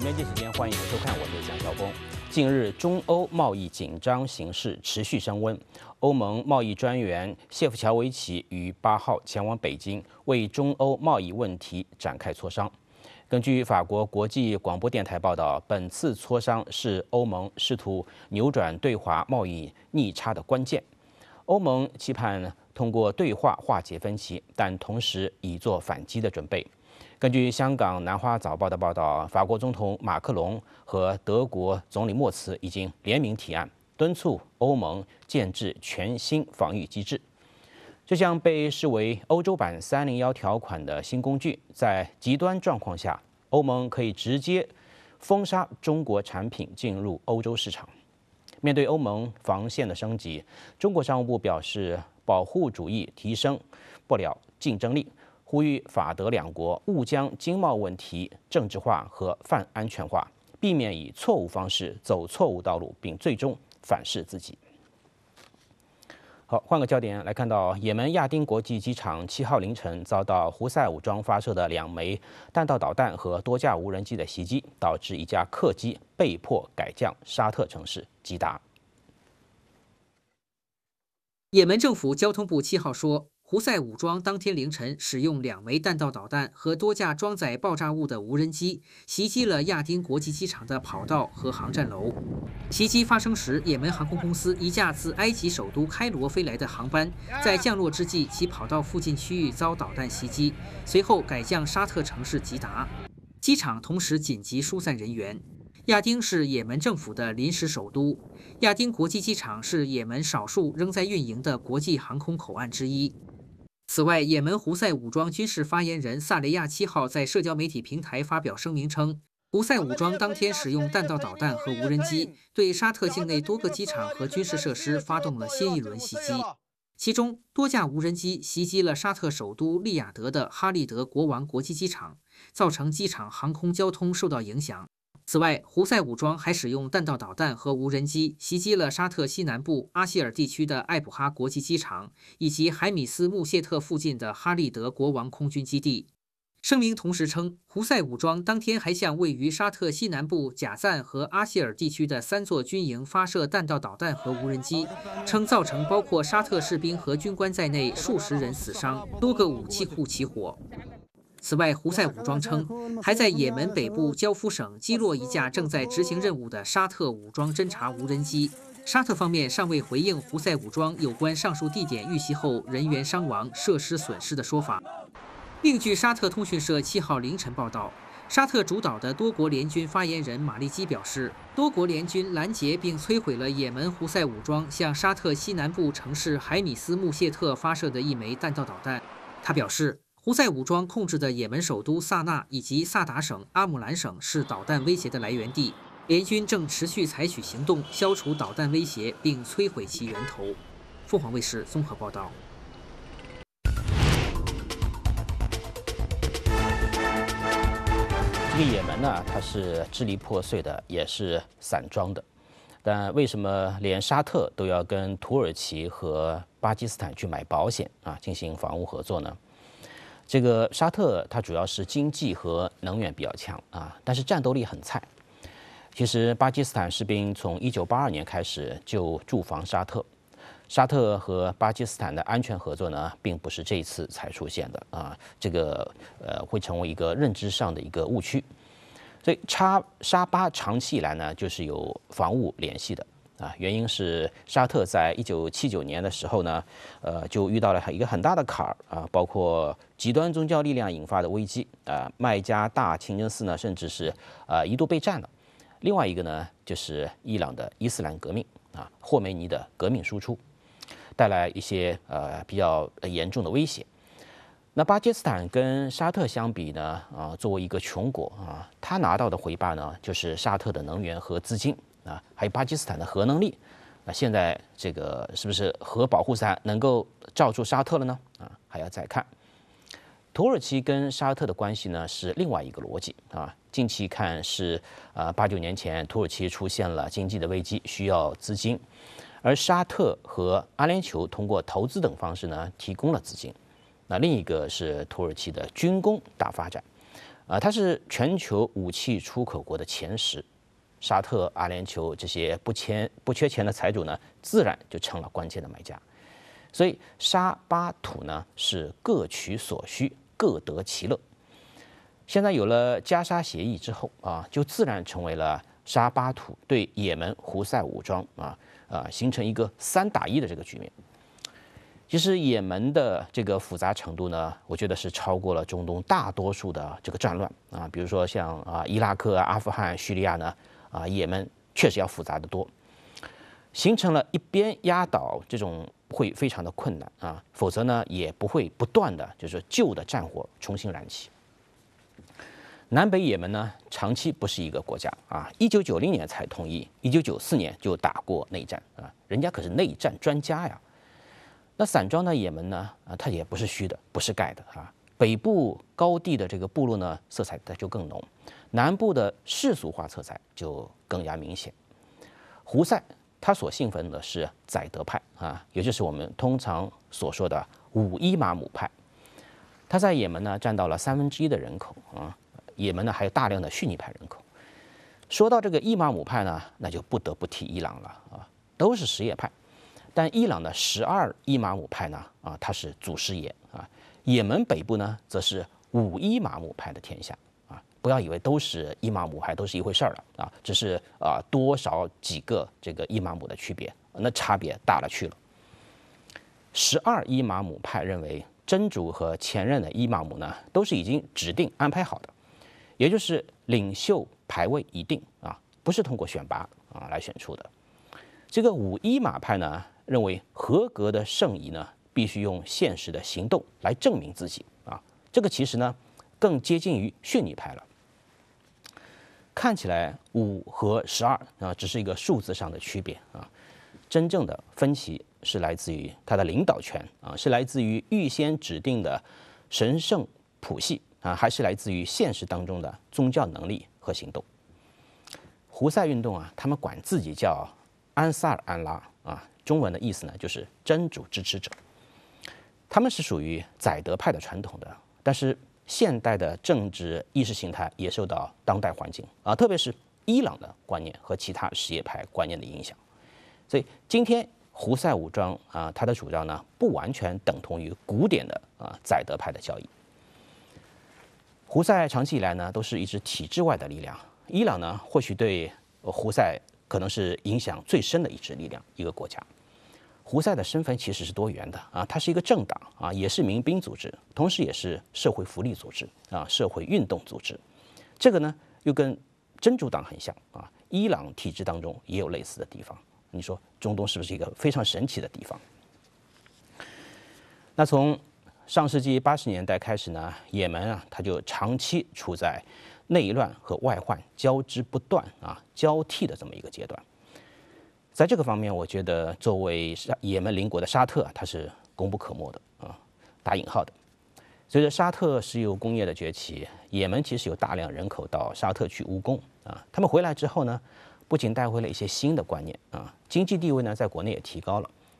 边这时间，欢迎收看，我是蒋晓峰。近日，中欧贸易紧张形势持续升温。欧盟贸易专员谢夫乔维奇于8号前往北京，为中欧贸易问题展开磋商。根据法国国际广播电台报道，本次磋商是欧盟试图扭转对华贸易逆差的关键。欧盟期盼通过对话化解分歧，但同时已做反击的准备。根据香港南华早报的报道，法国总统马克龙和德国总理默茨已经联名提案，敦促欧盟建制全新防御机制。这项被视为欧洲版301条款的新工具，在极端状况下，欧盟可以直接封杀中国产品进入欧洲市场。面对欧盟防线的升级，中国商务部表示，保护主义提升不了竞争力。呼吁法德两国勿将经贸问题政治化和泛安全化，避免以错误方式走错误道路，并最终反噬自己。好，换个焦点来看到，也门亚丁国际机场7号凌晨遭到胡塞武装发射的2枚弹道导弹和多架无人机的袭击，导致一架客机被迫改降沙特城市吉达。 也门政府交通部7号说，胡塞武装当天凌晨使用2枚弹道导弹和多架装载爆炸物的无人机袭击了亚丁国际机场的跑道和航站楼。袭击发生时，也门航空公司一架自埃及首都开罗飞来的航班在降落之际，其跑道附近区域遭导弹袭击，随后改降沙特城市吉达。机场同时紧急疏散人员。亚丁是也门政府的临时首都，亚丁国际机场是也门少数仍在运营的国际航空口岸之一。此外，也门胡塞武装军事发言人萨雷亚7号在社交媒体平台发表声明称，胡塞武装当天使用弹道导弹和无人机对沙特境内多个机场和军事设施发动了新一轮袭击，其中多架无人机袭击了沙特首都利雅得的哈利德国王国际机场，造成机场航空交通受到影响。此外，胡塞武装还使用弹道导弹和无人机袭击了沙特西南部阿希尔地区的艾卜哈国际机场，以及海米斯穆谢特附近的哈利德国王空军基地。声明同时称，胡塞武装当天还向位于沙特西南部贾赞和阿希尔地区的3座军营发射弹道导弹和无人机，称造成包括沙特士兵和军官在内数十人死伤，多个武器库起火。此外，胡塞武装称，还在也门北部焦夫省击落一架正在执行任务的沙特武装侦察无人机。沙特方面尚未回应胡塞武装有关上述地点遇袭后人员伤亡、设施损失的说法。另据沙特通讯社7号凌晨报道，沙特主导的多国联军发言人马利基表示，多国联军拦截并摧毁了也门胡塞武装向沙特西南部城市海米斯穆谢特发射的1枚弹道导弹。他表示，胡塞武装控制的也门首都萨那以及萨达省、阿姆兰省是导弹威胁的来源地，联军正持续采取行动消除导弹威胁并摧毁其源头。凤凰卫视综合报道。 这个也门呢，它是支离破碎的，也是散装的。但为什么连沙特都要跟土耳其和巴基斯坦去买保险啊，进行防务合作呢？这个沙特它主要是经济和能源比较强啊，但是战斗力很菜。其实巴基斯坦士兵从1982年开始就驻防沙特，沙特和巴基斯坦的安全合作呢，并不是这一次才出现的啊，这个会成为一个认知上的一个误区。所以沙巴长期以来呢，就是有防务联系的。啊，原因是沙特在1979年的时候呢，就遇到了一个很大的坎儿啊，包括极端宗教力量引发的危机啊，麦加大清真寺呢，甚至是一度被占了。另外一个呢，就是伊朗的伊斯兰革命啊，霍梅尼的革命输出，带来一些比较严重的威胁。那巴基斯坦跟沙特相比呢，作为一个穷国啊，他拿到的回报呢，就是沙特的能源和资金。啊，还有巴基斯坦的核能力，那现在这个是不是核保护伞能够罩住沙特了呢？啊，还要再看。土耳其跟沙特的关系呢是另外一个逻辑啊。近期看是8、9年前土耳其出现了经济的危机，需要资金，而沙特和阿联酋通过投资等方式呢提供了资金。那另一个是土耳其的军工大发展。 它是全球武器出口国的前10，沙特、阿联酋这些不缺钱的财主呢，自然就成了关键的买家。所以沙巴土呢是各取所需，各得其乐。现在有了加沙协议之后就自然成为了沙巴土对也门胡塞武装形成一个3打1的这个局面。其实也门的这个复杂程度呢，我觉得是超过了中东大多数的这个战乱比如说像伊拉克、阿富汗、叙利亚呢也门确实要复杂得多，形成了一边压倒这种会非常的困难否则呢也不会不断的就是旧的战火重新燃起。南北也门呢长期不是一个国家1990年才统一，1994年就打过内战人家可是内战专家呀。那散装的也门呢它也不是虚的，不是盖的北部高地的这个部落呢色彩它就更浓，南部的世俗化色彩就更加明显。胡塞他所信奉的是宰德派也就是我们通常所说的5伊玛目派。他在也门呢占到了1/3的人口也门呢还有大量的逊尼派人口。说到这个伊玛目派呢，那就不得不提伊朗了都是什叶派。但伊朗的12伊玛目派呢它是祖师爷也门北部呢则是5伊玛目派的天下不要以为都是伊玛目派都是一回事儿了只是多少几个这个伊玛目的区别，那差别大了去了。12伊玛目派认为真主和前任的伊玛目呢都是已经指定安排好的，也就是领袖排位已定不是通过选拔来选出的。这个5伊玛派呢认为合格的圣仪呢必须用现实的行动来证明自己这个其实呢更接近于逊尼派了。看起来5和12只是一个数字上的区别真正的分歧是来自于它的领导权是来自于预先指定的神圣谱系还是来自于现实当中的宗教能力和行动。胡塞运动他们管自己叫安萨尔安拉中文的意思呢就是真主支持者。他们是属于宰德派的传统的，但是现代的政治意识形态也受到当代环境特别是伊朗的观念和其他什叶派观念的影响。所以今天胡塞武装它的主张呢不完全等同于古典的宰德派的教义。胡塞长期以来呢都是一支体制外的力量，伊朗呢或许对胡塞可能是影响最深的一支力量，一个国家。胡塞的身份其实是多元的它是一个政党也是民兵组织，同时也是社会福利组织社会运动组织。这个呢又跟真主党很像伊朗体制当中也有类似的地方。你说中东是不是一个非常神奇的地方？那从上世纪80年代开始呢，也门它就长期处在内乱和外患交织不断交替的这么一个阶段。在这个方面，我觉得作为也门邻国的沙特它是功不可没的打引号的。随着沙特石油工业的崛起，也门其实有大量人口到沙特去务工他们回来之后呢，不仅带回了一些新的观念经济地位呢在国内也提高了。